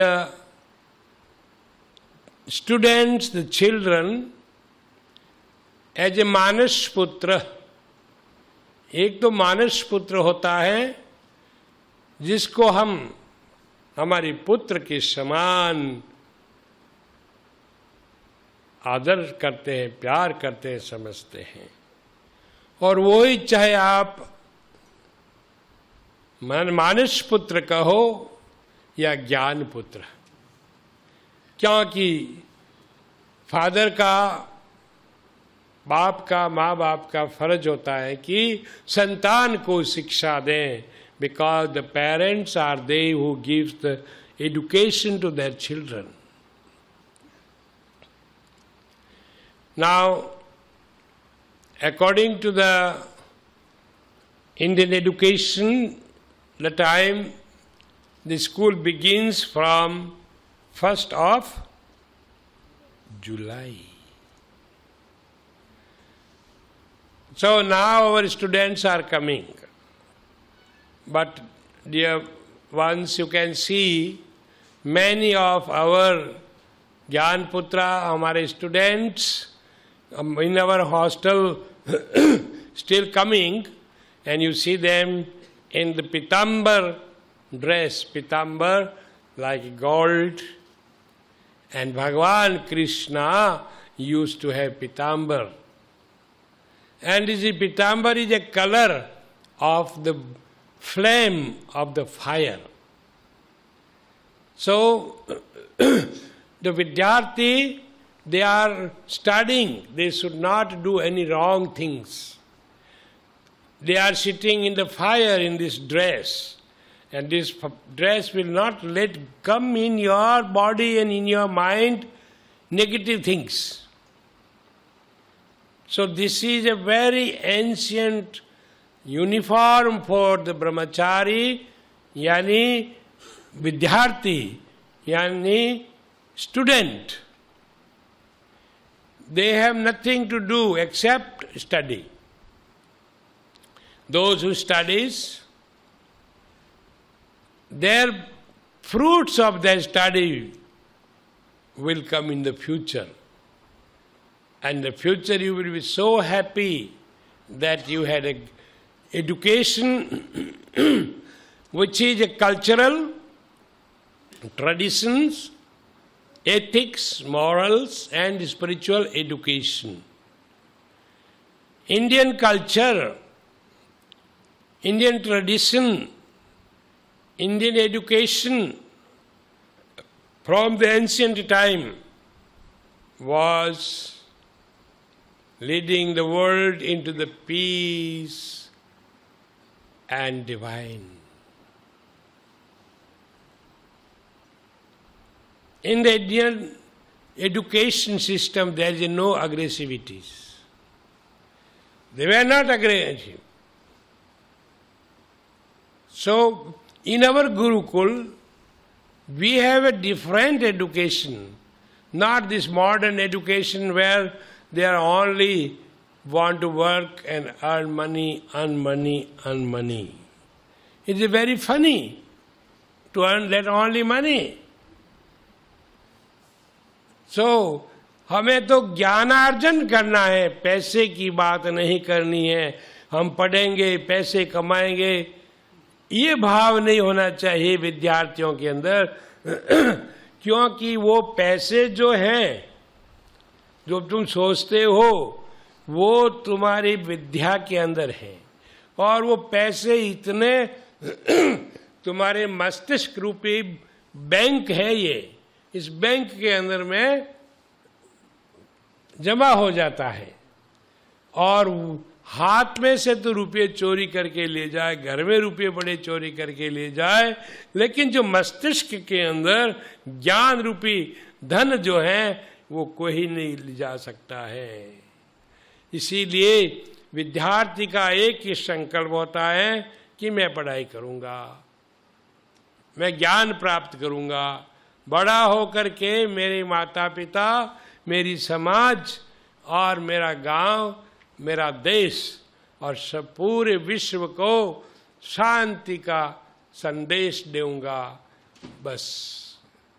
the students, the children, as a मानस पुत्र, एक तो मानस पुत्र होता है जिसको हम हमारे पुत्र के समान आदर करते हैं, प्यार करते हैं, समझते हैं। और वो ही चाहे आप मानस पुत्र कहो या ज्ञान पुत्र, क्योंकि फादर का, बाप का, माँ बाप का फर्ज होता है कि संतान को शिक्षा दें, because the parents are they who gives the education to their children. Now, according to the Indian education, the time the school begins from 1st of July. So now our students are coming. But dear ones, you can see many of our Gyan Putra, हमारे students in our hostel still coming, and you see them in the pitambar dress, pitambar like gold, and Bhagavan Krishna used to have pitambar. And the pitambar is a color of the flame of the fire. So the Vidyarthi, they are studying, they should not do any wrong things. They are sitting in the fire in this dress, and this dress will not let come in your body and in your mind negative things. So this is a very ancient uniform for the brahmachari, yani vidyarthi, yani student. They have nothing to do except study. Those who studies, their fruits of their study will come in the future. And in the future you will be so happy that you had an education which is a cultural traditions, ethics, morals, and spiritual education. Indian culture, Indian tradition, Indian education from the ancient time was leading the world into the peace and divine. In the Indian education system, there is no aggressivities. They were not aggressive. So, in our Gurukul, we have a different education, not this modern education where they are only want to work and earn money, earn money, earn money. It is very funny to earn that only money. So, हमें तो ज्ञानार्जन करना है, पैसे की बात नहीं करनी है। हम पढ़ेंगे, पैसे कमाएंगे, ये भाव नहीं होना चाहिए विद्यार्थियों के अंदर, क्योंकि वो पैसे जो हैं, जो तुम सोचते हो, वो तुम्हारी विद्या के अंदर है। और वो पैसे इतने तुम्हारे मस्तिष्क रूपी बैंक है ये, इस बैंक के अंदर में जमा हो जाता है। और हाथ में से तो रुपये चोरी करके ले जाए, घर में रुपये बड़े चोरी करके ले जाए, लेकिन जो मस्तिष्क के अंदर ज्ञान रूपी धन जो है वो कोई नहीं ले जा सकता है। इसीलिए विद्यार्थी का एक ही संकल्प होता है कि मैं पढ़ाई करूंगा, मैं ज्ञान प्राप्त करूंगा, बड़ा होकर के मेरे माता पिता, मेरी समाज और मेरा गांव, मेरा देश और सब पूरे विश्व को शांति का संदेश दूंगा, बस।